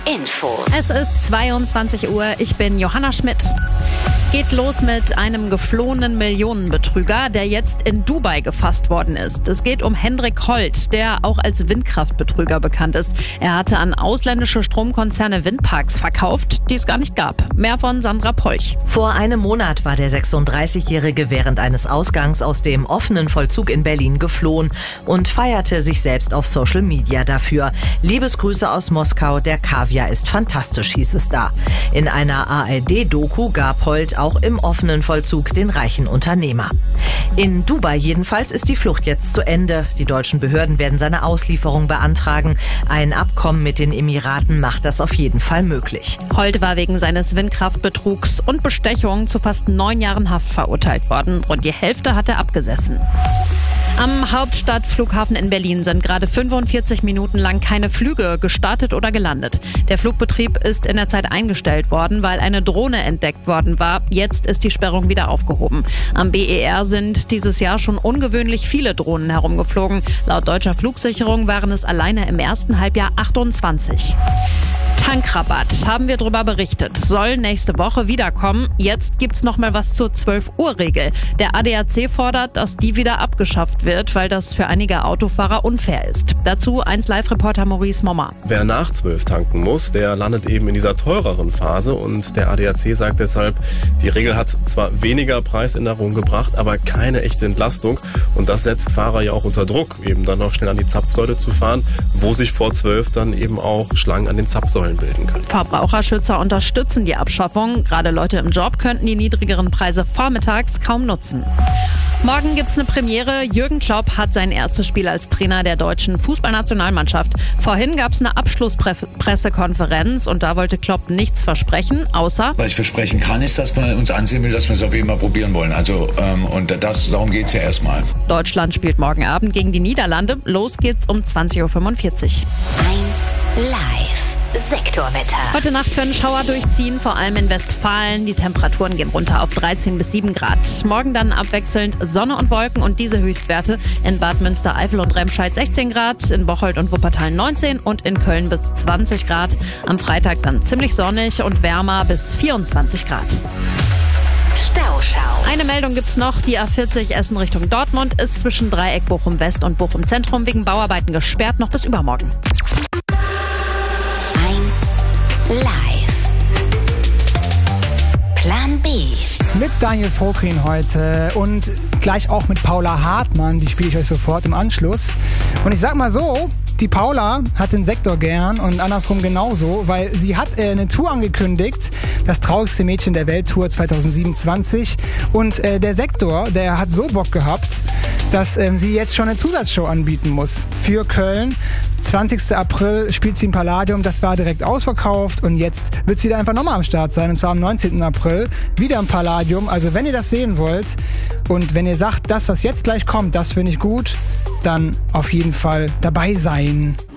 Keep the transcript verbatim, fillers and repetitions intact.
Info. Es ist zweiundzwanzig Uhr, ich bin Johanna Schmidt. Geht los mit einem geflohenen Millionenbetrüger, der jetzt in Dubai gefasst worden ist. Es geht um Hendrik Holt, der auch als Windkraftbetrüger bekannt ist. Er hatte an ausländische Stromkonzerne Windparks verkauft, die es gar nicht gab. Mehr von Sandra Polch. Vor einem Monat war der sechsunddreißigjährige während eines Ausgangs aus dem offenen Vollzug in Berlin geflohen und feierte sich selbst auf Social Media dafür. Liebesgrüße aus Moskau, der Kaviar ist fantastisch, hieß es da. In einer A R D-Doku gab Holt auch im offenen Vollzug den reichen Unternehmer. In Dubai jedenfalls ist die Flucht jetzt zu Ende. Die deutschen Behörden werden seine Auslieferung beantragen. Ein Abkommen mit den Emiraten macht das auf jeden Fall möglich. Holt war wegen seines Windkraftbetrugs und Bestechung zu fast neun Jahren Haft verurteilt worden. Rund die Hälfte hat er abgesessen. Am Hauptstadtflughafen in Berlin sind gerade fünfundvierzig Minuten lang keine Flüge gestartet oder gelandet. Der Flugbetrieb ist in der Zeit eingestellt worden, weil eine Drohne entdeckt worden war. Jetzt ist die Sperrung wieder aufgehoben. Am B E R sind dieses Jahr schon ungewöhnlich viele Drohnen herumgeflogen. Laut deutscher Flugsicherung waren es alleine im ersten Halbjahr achtundzwanzig. Tankrabatt, haben wir darüber berichtet, soll nächste Woche wiederkommen. Jetzt gibt's noch mal was zur zwölf-Uhr-Regel. Der A D A C fordert, dass die wieder abgeschafft wird, weil das für einige Autofahrer unfair ist. Dazu eins Live-Reporter Maurice Mommer. Wer nach zwölf tanken muss, der landet eben in dieser teureren Phase und der A D A C sagt deshalb, die Regel hat zwar weniger Preisänderungen gebracht, aber keine echte Entlastung und das setzt Fahrer ja auch unter Druck, eben dann noch schnell an die Zapfsäule zu fahren, wo sich vor zwölf dann eben auch Schlangen an den Zapfsäulen bilden können. Verbraucherschützer unterstützen die Abschaffung. Gerade Leute im Job könnten die niedrigeren Preise vormittags kaum nutzen. Morgen gibt's eine Premiere. Jürgen Klopp hat sein erstes Spiel als Trainer der deutschen Fußballnationalmannschaft. Vorhin gab's eine Abschlusspressekonferenz und da wollte Klopp nichts versprechen, außer... Was ich versprechen kann, ist, dass man uns ansehen will, dass wir es auf jeden Fall probieren wollen. Also ähm, und das, darum geht's ja erstmal. Deutschland spielt morgen Abend gegen die Niederlande. Los geht's um zwanzig Uhr fünfundvierzig. eins Live. Sektorwetter. Heute Nacht können Schauer durchziehen, vor allem in Westfalen. Die Temperaturen gehen runter auf dreizehn bis sieben Grad. Morgen dann abwechselnd Sonne und Wolken und diese Höchstwerte in Bad Münstereifel und Remscheid sechzehn Grad, in Bocholt und Wuppertal neunzehn und in Köln bis zwanzig Grad. Am Freitag dann ziemlich sonnig und wärmer bis vierundzwanzig Grad. Stauschau. Eine Meldung gibt's noch. Die A vierzig Essen Richtung Dortmund ist zwischen Dreieck Bochum West und Bochum Zentrum wegen Bauarbeiten gesperrt, noch bis übermorgen. Live. Plan B. Mit Daniel Vogrin heute und gleich auch mit Paula Hartmann, die spiele ich euch sofort im Anschluss. Und ich sag mal so, die Paula hat den Sektor gern und andersrum genauso, weil sie hat äh, eine Tour angekündigt, das traurigste Mädchen der Welt-Tour zwanzig siebenundzwanzig. Und äh, der Sektor, der hat so Bock gehabt, dass ähm, sie jetzt schon eine Zusatzshow anbieten muss für Köln. zwanzigsten April spielt sie im Palladium, das war direkt ausverkauft und jetzt wird sie da einfach nochmal am Start sein und zwar am neunzehnten April wieder im Palladium. Also wenn ihr das sehen wollt und wenn ihr sagt, das was jetzt gleich kommt, das finde ich gut, dann auf jeden Fall dabei sein.